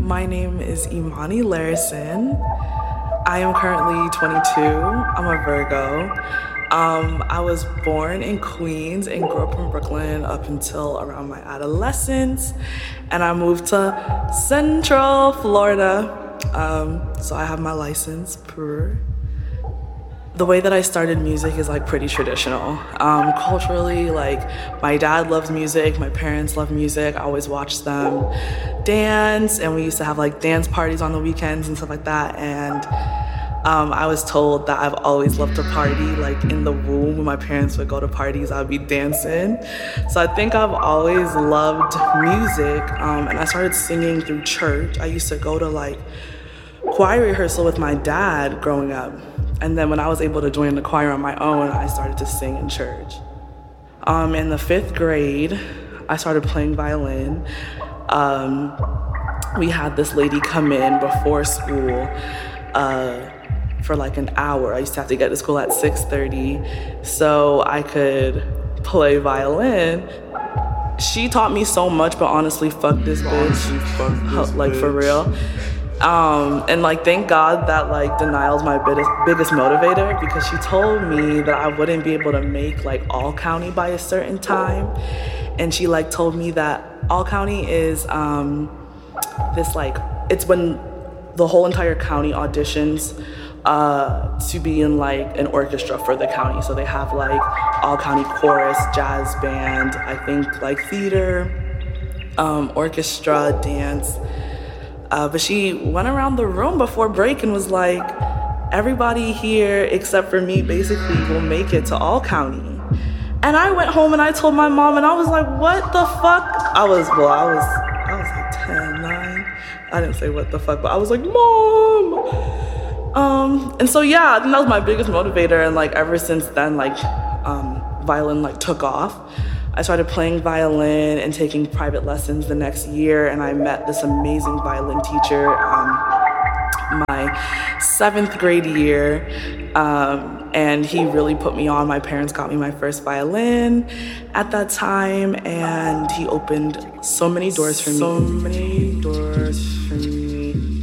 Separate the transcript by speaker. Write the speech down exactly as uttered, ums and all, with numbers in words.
Speaker 1: My name is Imani Larison. I am currently twenty-two. I'm a Virgo. Um, I was born in Queens and grew up in Brooklyn up until around my adolescence. And I moved to Central Florida. Um, so I have my license per. The way that I started music is like pretty traditional. Um, culturally, like my dad loves music, my parents love music. I always watched them dance, and we used to have like dance parties on the weekends and stuff like that. And um, I was told that I've always loved to party. Like in the womb, when my parents would go to parties, I'd be dancing. So I think I've always loved music, um, and I started singing through church. I used to go to like choir rehearsal with my dad growing up. And then when I was able to join the choir on my own, I started to sing in church. Um, in the fifth grade, I started playing violin. Um, we had this lady come in before school uh, for like an hour. I used to have to get to school at six thirty so I could play violin. She taught me so much, but honestly, fuck this bitch.
Speaker 2: Fuck this
Speaker 1: like
Speaker 2: bitch.
Speaker 1: For real. Um, and like, thank God that like denial's my biggest, biggest motivator, because she told me that I wouldn't be able to make like all county by a certain time. And she like told me that all county is um, this like, it's when the whole entire county auditions uh, to be in like an orchestra for the county. So they have like all county chorus, jazz band, I think like theater, um, orchestra, dance. Uh, but she went around the room before break and was like, everybody here except for me basically will make it to all county. And I went home and I told my mom, and I was like, what the fuck? I was, well, I was, I was like ten, nine. I didn't say what the fuck, but I was like, Mom! Um, and so yeah, I think that was my biggest motivator. And like ever since then, like um, violin like took off. I started playing violin and taking private lessons the next year, and I met this amazing violin teacher um, my seventh grade year, um, and he really put me on. My parents got me my first violin at that time, and he opened so many doors for me. So many doors for me.